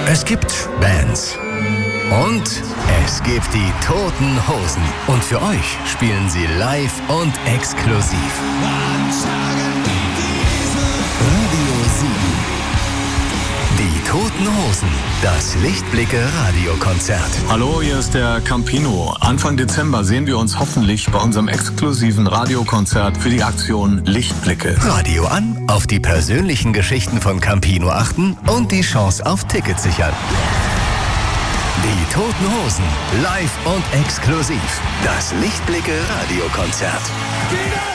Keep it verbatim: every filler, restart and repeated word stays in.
Es gibt Bands. Und es gibt die Toten Hosen. Und für euch spielen sie live und exklusiv. Radio sieben. Die Toten Hosen. Das Lichtblicke-Radiokonzert. Hallo, hier ist der Campino. Anfang Dezember sehen wir uns hoffentlich bei unserem exklusiven Radiokonzert für die Aktion Lichtblicke. Radio an, auf die persönlichen Geschichten von Campino achten und die Chance auf Tickets sichern. Die Toten Hosen, live und exklusiv. Das Lichtblicke-Radiokonzert.